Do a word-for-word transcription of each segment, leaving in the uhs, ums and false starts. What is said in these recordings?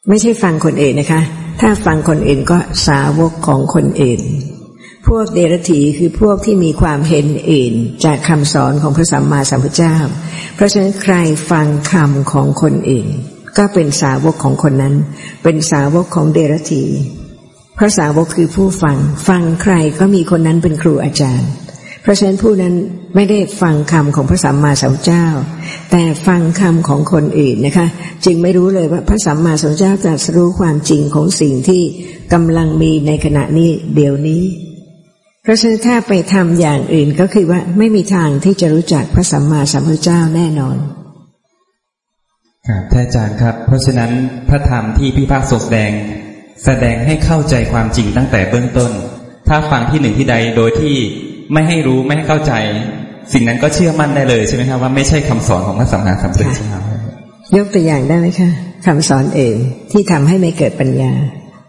ไม่ใช่ฟังคนอื่นนะคะถ้าฟังคนอื่นก็สาวกของคนอื่นพวกเดรัจฉีคือพวกที่มีความเห็นอื่นจากคำสอนของพระสัมมาสัมพุทธเจ้าเพราะฉะนั้นใครฟังคำของคนอื่นก็เป็นสาวกของคนนั้นเป็นสาวกของเดรัจฉีพระสาวกคือผู้ฟังฟังใครก็มีคนนั้นเป็นครูอาจารย์เพราะฉะนั้นผู้นั้นไม่ได้ฟังคำของพระสัมมาสัมพุทธเจ้าแต่ฟังคำของคนอื่นนะคะจึงไม่รู้เลยว่าพระสัมมาสัมพุทธเจ้าตรัสรู้ความจริงของสิ่งที่กำลังมีในขณะนี้เดี๋ยวนี้เพราะฉะนั้นถ้าไปทำอย่างอื่นก็คือว่าไม่มีทางที่จะรู้จักพระสัมมาสัมพุทธเจ้าแน่นอนครับท่านอาจารย์ครับเพราะฉะนั้นพระธรรมที่พี่ภาคแสดงแสดงให้เข้าใจความจริงตั้งแต่เบื้องต้นถ้าฟังที่หนึ่งที่ใดโดยที่ไม่ให้รู้ไม่ให้เข้าใจสิ่งนั้นก็เชื่อมั่นได้เลยใช่ไหมครับว่าไม่ใช่คำสอนของพระสัมมาสัมพุทธเจ้ายกตัวอย่างได้ไหมคะคำสอนเองที่ทำให้ไม่เกิดปัญญา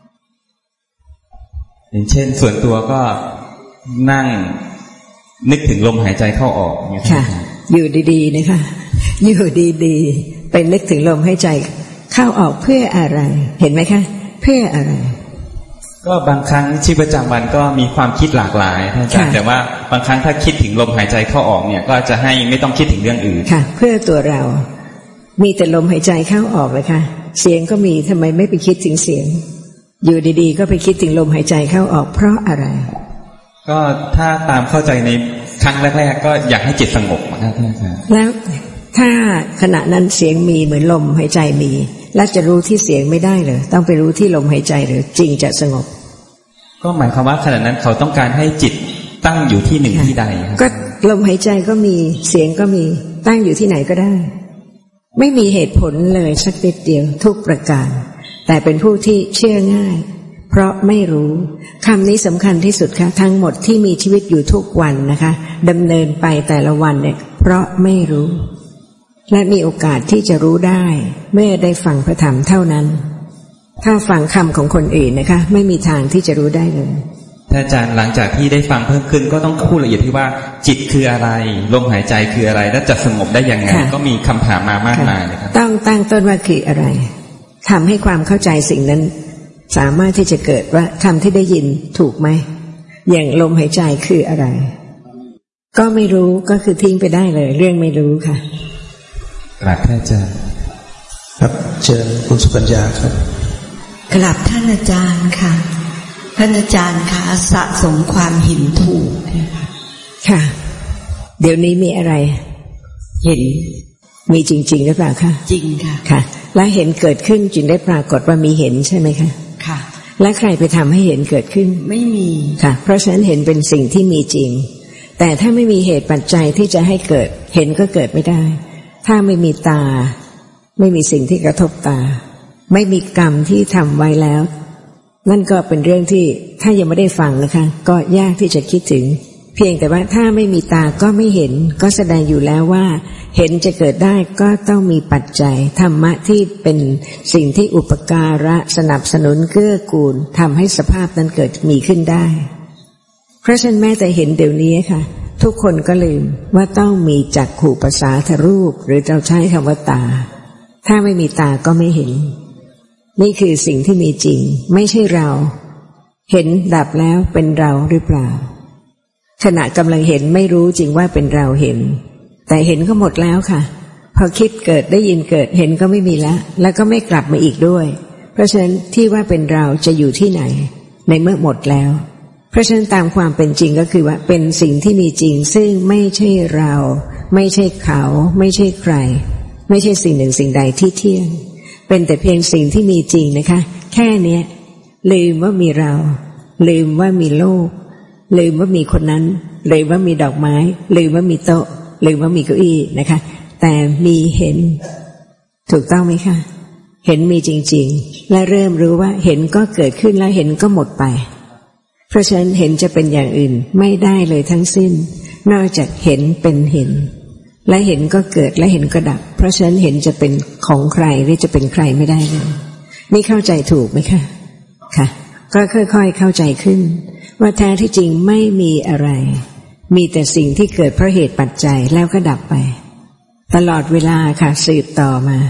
อย่างเช่นส่วนตัวก็นั่งนึกถึงลมหายใจเข้าออกเนี่ยค่ะอยู่ดีๆนะคะอยู่ดีๆไปนึกถึงลมหายใจเข้าออกเพื่ออะไรเห็นไหมคะเพื่ออะไรก็บางครั้งชีวิตประจำวันก็มีความคิดหลากหลายท่านอาจารย์แต่ว่าบางครั้งถ้าคิดถึงลมหายใจเข้าออกเนี่ยก็จะให้ไม่ต้องคิดถึงเรื่องอื่นค่ะเพื่อตัวเรามีแต่ลมหายใจเข้าออกเลยค่ะเสียงก็มีทำไมไม่ไปคิดถึงเสียงอยู่ดีๆก็ไปคิดถึงลมหายใจเข้าออกเพราะอะไรก็ถ้าตามเข้าใจในครั้งแรกๆก็อยากให้จิตสงบนะครับท่านอาจารย์แล้วถ้าขณะนั้นเสียงมีเหมือนลมหายใจมีแล้วจะรู้ที่เสียงไม่ได้เหรอต้องไปรู้ที่ลมหายใจหรือจริงจะสงบก็หมายความว่าขณะนั้นเขาต้องการให้จิตตั้งอยู่ที่หนึ่งที่ใดก็ลมหายใจก็มีเสียงก็มีตั้งอยู่ที่ไหนก็ได้ไม่มีเหตุผลเลยสักนิดเดียวทุกประการแต่เป็นผู้ที่เชื่อง่ายเพราะไม่รู้คำนี้สำคัญที่สุดค่ะทั้งหมดที่มีชีวิตอยู่ทุกวันนะคะดำเนินไปแต่ละวันเนี่ยเพราะไม่รู้และมีโอกาสที่จะรู้ได้เมื่อได้ฟังพระธรรมเท่านั้นถ้าฟังคำของคนอื่นนะคะไม่มีทางที่จะรู้ได้เลยท่านอาจารย์หลังจากที่ได้ฟังเพิ่มขึ้นก็ต้องพูดละเอียดที่ว่าจิตคืออะไรลมหายใจคืออะไรและจะสงบได้ยังไงก็มีคำถามมามากมายนะครับต้องตั้งต้นว่าคืออะไรทำให้ความเข้าใจสิ่งนั้นสามารถที่จะเกิดว่าคำที่ได้ยินถูกไหมอย่างลมหายใจคืออะไรก็ไม่รู้ก็คือทิ้งไปได้เลยเรื่องไม่รู้ค่ะกราบท่านอาจารย์ครับเชิญคุณสุกัญญาครับกราบท่านอาจารย์ค่ะท่านอาจารย์คะสะสมความเห็นถูกค่ะเดี๋ยวนี้มีอะไรเห็นมีจริงๆหรือเปล่าคะจริงค่ะค่ะและเห็นเกิดขึ้นจึงได้ปรากฏว่ามีเห็นใช่ไหมคะค่ะและใครไปทำให้เห็นเกิดขึ้นไม่มีค่ะเพราะฉะนั้นเห็นเป็นสิ่งที่มีจริงแต่ถ้าไม่มีเหตุปัจจัยที่จะให้เกิดเห็นก็เกิดไม่ได้ถ้าไม่มีตาไม่มีสิ่งที่กระทบตาไม่มีกรรมที่ทำไว้แล้วนั่นก็เป็นเรื่องที่ถ้ายังไม่ได้ฟังนะคะก็ยากที่จะคิดถึงเพียงแต่ว่าถ้าไม่มีตาก็ไม่เห็นก็แสดงอยู่แล้วว่าเห็นจะเกิดได้ก็ต้องมีปัจจัยธรรมะที่เป็นสิ่งที่อุปการะสนับสนุนเกื้อกูลทำให้สภาพนั้นเกิดมีขึ้นได้เพราะฉะนั้นแม้แต่เห็นเดี๋ยวนี้ค่ะทุกคนก็ลืมว่าต้องมีจักขุประสาทรูปหรือเราใช้คำว่าตาถ้าไม่มีตาก็ไม่เห็นนี่คือสิ่งที่มีจริงไม่ใช่เราเห็นดับแล้วเป็นเราหรือเปล่าขณะกำลังเห็นไม่รู้จริงว่าเป็นเราเห็นแต่เห็นก็หมดแล้วค่ะพอคิดเกิดได้ยินเกิดเห็นก็ไม่มีแล้วแล้วก็ไม่กลับมาอีกด้วยเพราะฉะนั้นที่ว่าเป็นเราจะอยู่ที่ไหนในเมื่อหมดแล้วเพราะฉะนั้นตามความเป็นจริงก็คือว่าเป็นสิ่งที่มีจริงซึ่งไม่ใช่เราไม่ใช่เขาไม่ใช่ใครไม่ใช่สิ่งหนึ่งสิ่งใดที่เที่ยงเป็นแต่เพียงสิ่งที่มีจริงนะคะแค่เนี้ยลืมว่ามีเราลืมว่ามีโลกลืมว่ามีคนนั้นลืมว่ามีดอกไม้ลืมว่ามีโต๊ะลืมว่ามีเก้าอี้นะคะแต่มีเห็นถูกต้องไหมคะเห็นมีจริงๆและเริ่มรู้ว่าเห็นก็เกิดขึ้นแล้วเห็นก็หมดไปเพราะฉะนั้นเห็นจะเป็นอย่างอื่นไม่ได้เลยทั้งสิ้นนอกจากเห็นเป็นเห็นและเห็นก็เกิดและเห็นก็ดับเพราะฉะนั้นเห็นจะเป็นของใครหรือจะเป็นใครไม่ได้เลยนี่เข้าใจถูกไหมคะค่ะก็ค่อยๆเข้าใจขึ้นว่าแท้ที่จริงไม่มีอะไรมีแต่สิ่งที่เกิดเพราะเหตุปัจจัยแล้วก็ดับไปตลอดเวลาค่ะสืบต่อมา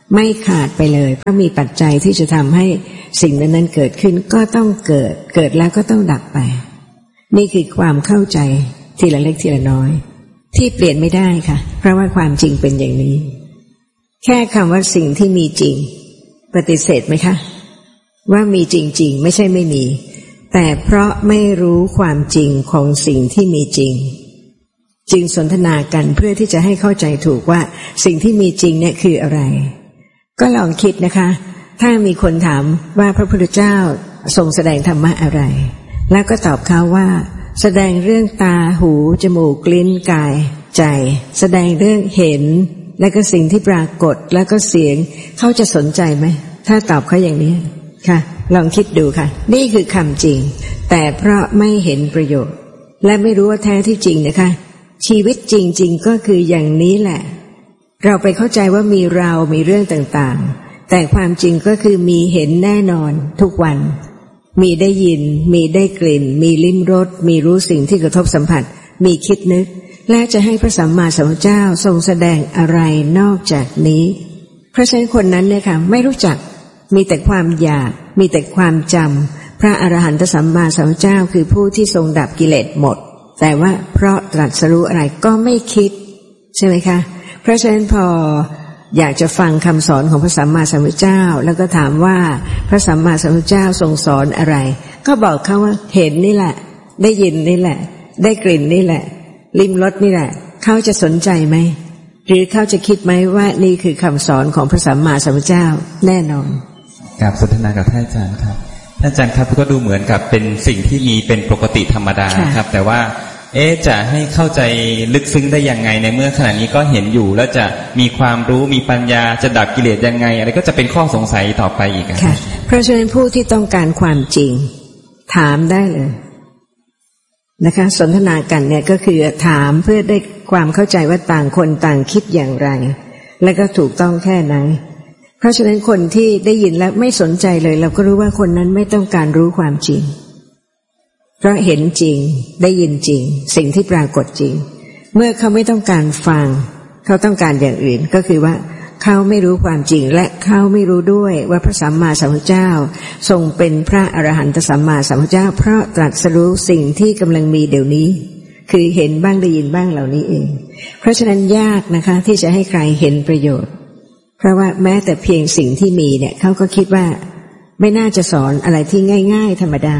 ไม่ขาดไปเลยเพราะมีปัจจัยที่จะทำให้สิ่งนั้นๆเกิดขึ้นก็ต้องเกิดเกิดแล้วก็ต้องดับไปนี่คือความเข้าใจทีละเล็กทีละน้อยที่เปลี่ยนไม่ได้ค่ะเพราะว่าความจริงเป็นอย่างนี้แค่คำว่าสิ่งที่มีจริงปฏิเสธไหมคะว่ามีจริงๆไม่ใช่ไม่มีแต่เพราะไม่รู้ความจริงของสิ่งที่มีจริงจึงสนทนากันเพื่อที่จะให้เข้าใจถูกว่าสิ่งที่มีจริงเนี่ยคืออะไรก็ลองคิดนะคะถ้ามีคนถามว่าพระพุทธเจ้าทรงแสดงธรรมะอะไรแล้วก็ตอบเขาว่าแสดงเรื่องตาหูจมูกลิ้นกายใจแสดงเรื่องเห็นและก็สิ่งที่ปรากฏแล้วก็เสียงเขาจะสนใจไหมถ้าตอบเขาอย่างนี้ค่ะลองคิดดูค่ะนี่คือคำจริงแต่เพราะไม่เห็นประโยชน์และไม่รู้ว่าแท้ที่จริงนะคะชีวิตจริงๆก็คืออย่างนี้แหละเราไปเข้าใจว่ามีเรามีเรื่องต่างๆแต่ความจริงก็คือมีเห็นแน่นอนทุกวันมีได้ยินมีได้กลิ่นมีลิ้มรสมีรู้สิ่งที่กระทบสัมผัสมีคิดนึกและจะให้พระสัมมาสัมพุทธเจ้าทรงแสดงอะไรนอกจากนี้เพราะฉะนั้นคนนั้นเนี่ยค่ะไม่รู้จักมีแต่ความอยากมีแต่ความจำพระอรหันตสัมมาสัมพุทธเจ้าคือผู้ที่ทรงดับกิเลสหมดแต่ว่าเพราะตรัสรู้อะไรก็ไม่คิดใช่ไหมคะเพราะฉะนั้นพออยากจะฟังคำสอนของพระสัมมาสัมพุทธเจ้าแล้วก็ถามว่าพระสัมมาสัมพุทธเจ้าทรงสอนอะไรก็บอกเขาว่าเห็นนี่แหละได้ยินนี่แหละได้กลิ่นนี่แหละลิ้มรสนี่แหละเขาจะสนใจไหมหรือเขาจะคิดไหมว่านี่คือคำสอนของพระสัมมาสัมพุทธเจ้าแน่นอนกราบสนทนากับท่านอาจารย์ครับท่านอาจารย์ครับก็ดูเหมือนกับเป็นสิ่งที่มีเป็นปกติธรรมดาครับแต่ว่าเอ๊ะจะให้เข้าใจลึกซึ้งได้ยังไงในเมื่อขณะนี้ก็เห็นอยู่แล้วจะมีความรู้มีปัญญาจะดับกิเลสยังไงอะไรก็จะเป็นข้อสงสัยต่อไปอีกค่ะเพราะฉะนั้นผู้ที่ต้องการความจริงถามได้เลยนะคะสนทนากันเนี่ยก็คือถามเพื่อได้ความเข้าใจว่าต่างคนต่างคิดอย่างไรและก็ถูกต้องแค่ไหนเพราะฉะนั้นคนที่ได้ยินแล้วไม่สนใจเลยเราก็รู้ว่าคนนั้นไม่ต้องการรู้ความจริงเพราะเห็นจริงได้ยินจริงสิ่งที่ปรากฏจริงเมื่อเขาไม่ต้องการฟังเขาต้องการอย่างอื่นก็คือว่าเขาไม่รู้ความจริงและเขาไม่รู้ด้วยว่าพระสัมมาสัมพุทธเจ้าทรงเป็นพระอรหันตสัมมาสัมพุทธเจ้าเพราะตรัสรู้สิ่งที่กำลังมีเดี๋ยวนี้คือเห็นบ้างได้ยินบ้างเหล่านี้เองเพราะฉะนั้นยากนะคะที่จะให้ใครเห็นประโยชน์เพราะว่าแม้แต่เพียงสิ่งที่มีเนี่ยเขาก็คิดว่าไม่น่าจะสอนอะไรที่ง่ายๆธรรมดา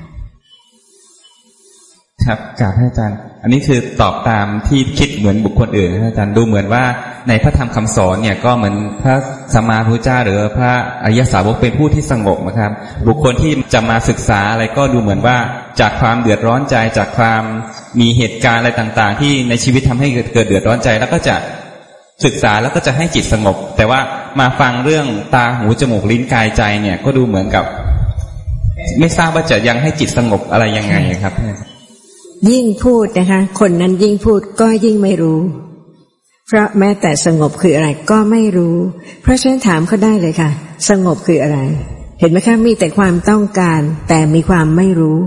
ครับกราบอาจารย์อันนี้คือตอบตามที่คิดเหมือนบุคคลอื่นนะอาจารย์ดูเหมือนว่าในพระธรรมคำสอนเนี่ยก็เหมือนพระสัมมาสัมพุทธเจ้าหรือพระอริยสาวกเป็นผู้ที่สงบนะครับบุคคลที่จะมาศึกษาอะไรก็ดูเหมือนว่าจากความเดือดร้อนใจจากความมีเหตุการณ์อะไรต่างๆที่ในชีวิตทำให้เกิดเดือดร้อนใจแล้วก็จะศึกษาแล้วก็จะให้จิตสงบแต่ว่ามาฟังเรื่องตาหูจมูกลิ้นกายใจเนี่ยก็ดูเหมือนกับไม่ทราบว่าจะยังให้จิตสงบอะไรยังไงครับยิ่งพูดนะคะคนนั้นยิ่งพูดก็ยิ่งไม่รู้เพราะแม้แต่สงบคืออะไรก็ไม่รู้เพราะฉะนั้นถามเขาได้เลยค่ะสงบคืออะไรเห็นไหมคะมีแต่ความต้องการแต่มีความไม่รู้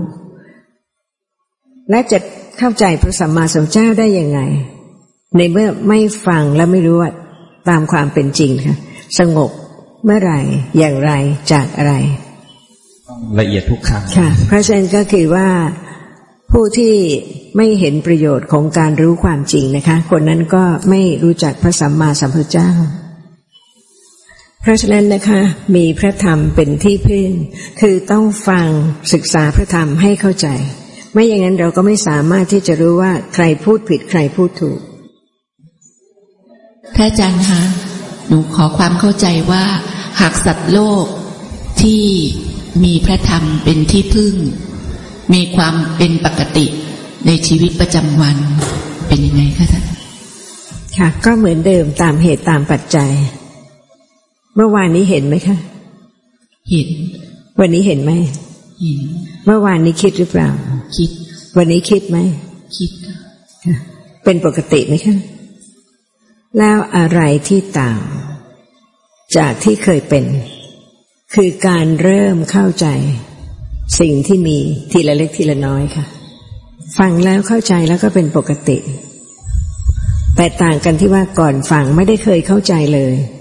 และจะเข้าใจพระสัมมาสัมพุทธเจ้าได้ยังไงในเมื่อไม่ฟังและไม่รู้ว่าตามความเป็นจริงค่ะสงบเมื่อไหร่อย่างไรจากอะไรละเอียดทุกคำค่ะเพราะฉะนั้นก็คือว่าผู้ที่ไม่เห็นประโยชน์ของการรู้ความจริงนะคะคนนั้นก็ไม่รู้จักพระสัมมาสัมพุทธเจ้าเพราะฉะนั้นนะคะมีพระธรรมเป็นที่พึ่งคือต้องฟังศึกษาพระธรรมให้เข้าใจไม่อย่างนั้นเราก็ไม่สามารถที่จะรู้ว่าใครพูดผิดใครพูดถูกพระอาจารย์คะหนูขอความเข้าใจว่าหากสัตว์โลกที่มีพระธรรมเป็นที่พึ่งมีความเป็นปกติในชีวิตประจำวันเป็นยังไงคะท่านค่ะก็เหมือนเดิมตามเหตุตามปัจจัยเมื่อวานนี้เห็นไหมคะเห็นวันนี้เห็นไหมเห็นเมื่อวานนี้คิดหรือเปล่าคิดวันนี้คิดไหมคิดค่ะเป็นปกติไหมคะแล้วอะไรที่ต่างจากที่เคยเป็นคือการเริ่มเข้าใจสิ่งที่มีทีละเล็กทีละน้อยค่ะฟังแล้วเข้าใจแล้วก็เป็นปกติแต่ต่างกันที่ว่าก่อนฟังไม่ได้เคยเข้าใจเลย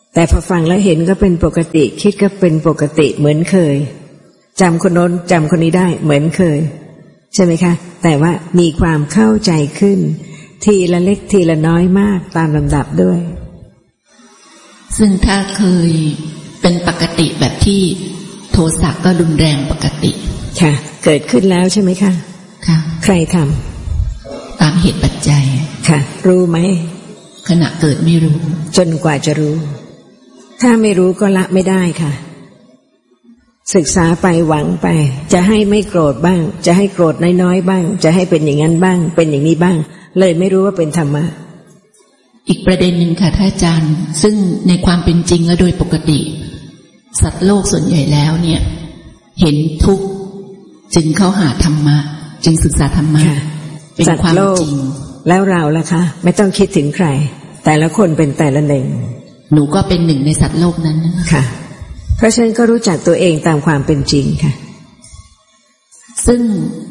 แต่พอฟังแล้วเห็นก็เป็นปกติคิดก็เป็นปกติเหมือนเคยจำคนโน้นจำคนนี้ได้เหมือนเคยใช่ไหมคะแต่ว่ามีความเข้าใจขึ้นทีละเล็กทีละน้อยมากตามลำดับด้วยซึ่งถ้าเคยเป็นปกติแบบที่โทสะก็รุนแรงปกติค่ะเกิดขึ้นแล้วใช่ไหมคะค่ะใครทำตามเหตุปัจจัยค่ะรู้ไหมขณะเกิดไม่รู้จนกว่าจะรู้ถ้าไม่รู้ก็ละไม่ได้ค่ะศึกษาไปหวังไปจะให้ไม่โกรธบ้างจะให้โกรธน้อยๆบ้างจะให้เป็นอย่างนั้นบ้างเป็นอย่างนี้บ้างเลยไม่รู้ว่าเป็นธรรมะอีกประเด็นหนึ่งค่ะท่านอาจารย์ซึ่งในความเป็นจริงและโดยปกติสัตว์โลกส่วนใหญ่แล้วเนี่ยเห็นทุกข์จึงเข้าหาธรรมะจึงศึกษาธรรมะเป็นความจริงแล้วเราล่ะคะไม่ต้องคิดถึงใครแต่ละคนเป็นแต่ละหนึ่งหนูก็เป็นหนึ่งในสัตว์โลกนั้นค่ะเพราะฉะนั้นก็รู้จักตัวเองตามความเป็นจริงค่ะซึ่ง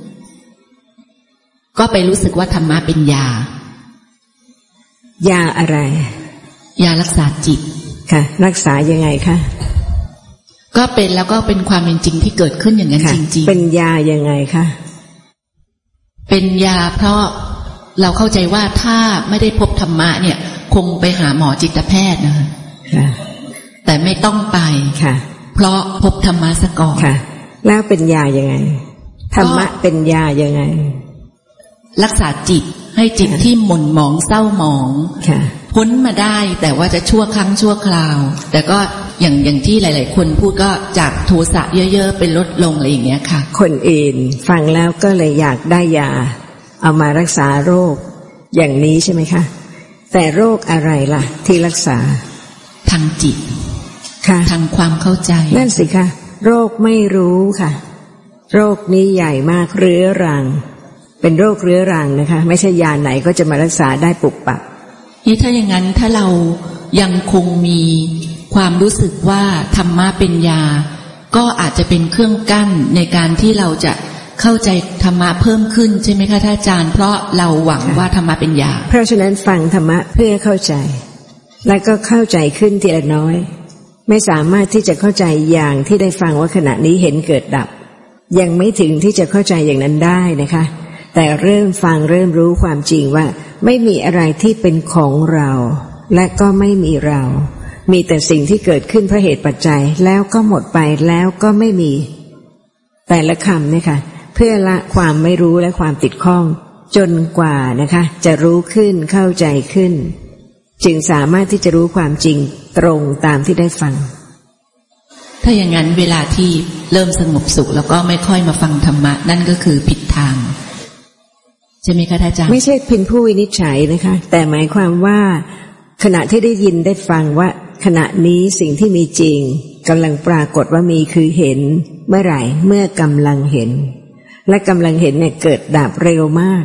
ก็ไปรู้สึกว่าธรรมะเป็นยายาอะไรยารักษาจิตค่ะรักษายังไงคะก็เป็นแล้วก็เป็นความเป็นจริงที่เกิดขึ้นอย่างนั้นจริงๆเป็นยายังไงคะเป็นยาเพราะเราเข้าใจว่าถ้าไม่ได้พบธรรมะเนี่ยคงไปหาหมอจิตแพทย์นะคะแต่ไม่ต้องไปค่ะเพราะพบธรรมะซะก่อนค่ะแล้วเป็นยายังไงธรรมะเป็นยายังไงรักษาจิตให้จิตที่หม่นหมองเศร้าหมองพ้นมาได้แต่ว่าจะชั่วครั้งชั่วคราวแต่ก็อย่างอย่างที่หลายๆคนพูดก็จากโทสะเยอะๆเป็นลดลงอะไรอย่างเงี้ยค่ะคนอื่นฟังแล้วก็เลยอยากได้ยาเอามารักษาโรคอย่างนี้ใช่ไหมคะแต่โรคอะไรล่ะที่รักษาทางจิตค่ะทางความเข้าใจนั่นสิคะโรคไม่รู้ค่ะโรคนี้ใหญ่มากเรื้อรังเป็นโรคเรื้อรังนะคะไม่ใช่ยาไหนก็จะมารักษาได้ปุบปับนี่ถ้าอย่างนั้นถ้าเรายังคงมีความรู้สึกว่าธรรมะเป็นยาก็อาจจะเป็นเครื่องกั้นในการที่เราจะเข้าใจธรรมะเพิ่มขึ้นใช่ไหมคะท่านอาจารย์เพราะเราหวังว่าธรรมะเป็นยาเพราะฉะนั้นฟังธรรมะเพื่อเข้าใจและก็เข้าใจขึ้นทีละน้อยไม่สามารถที่จะเข้าใจอย่างที่ได้ฟังว่าขณะนี้เห็นเกิดดับยังไม่ถึงที่จะเข้าใจอย่างนั้นได้นะคะแต่เริ่มฟังเริ่มรู้ความจริงว่าไม่มีอะไรที่เป็นของเราและก็ไม่มีเรามีแต่สิ่งที่เกิดขึ้นเพราะเหตุปัจจัยแล้วก็หมดไปแล้วก็ไม่มีแต่ละคำเนี่ยค่ะเพื่อละความไม่รู้และความติดข้องจนกว่านะคะจะรู้ขึ้นเข้าใจขึ้นจึงสามารถที่จะรู้ความจริงตรงตามที่ได้ฟังถ้าอย่างนั้นเวลาที่เริ่มสงบสุขแล้วก็ไม่ค่อยมาฟังธรรมะนั่นก็คือผิดทางใช่ไหมคะท่านอาจารย์ไม่ใช่เป็นผู้วินิจฉัยนะคะแต่หมายความว่าขณะที่ได้ยินได้ฟังว่าขณะนี้สิ่งที่มีจริงกำลังปรากฏว่ามีคือเห็นเมื่อไหร่เมื่อกำลังเห็นและกำลังเห็นเนี่ยเกิดดับเร็วมาก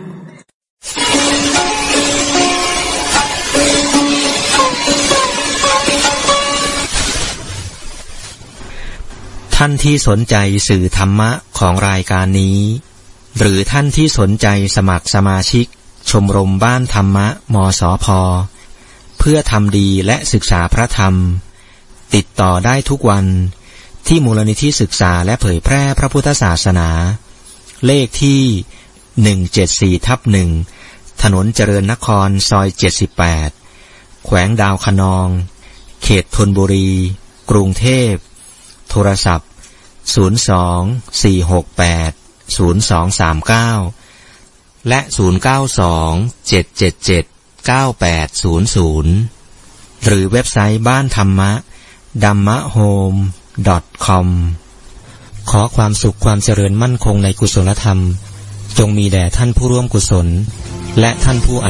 ท่านที่สนใจสื่อธรรมะของรายการนี้หรือท่านที่สนใจสมัครสมาชิกชมรมบ้านธรรมะมสพ.เพื่อทำดีและศึกษาพระธรรมติดต่อได้ทุกวันที่มูลนิธิศึกษาและเผยแพร่พระพุทธศาสนาเลขที่หนึ่งเจ็ดสี่ทับหนึ่งถนนเจริญนครซอยเจ็ดสิบแปดแขวงดาวคะนองเขตธนบุรีกรุงเทพโทรศัพท์ศูนย์ สอง สี่ หก แปด ศูนย์ สอง สาม เก้าและศูนย์ เก้า สอง เจ็ด เจ็ด เจ็ด เก้า แปด ศูนย์ ศูนย์หรือเว็บไซต์บ้านธรรมะ ดัมมะโฮม ดอท คอม ขอความสุขความเจริญมั่นคงในกุศลธรรมจงมีแด่ท่านผู้ร่วมกุศลและท่านผู้อ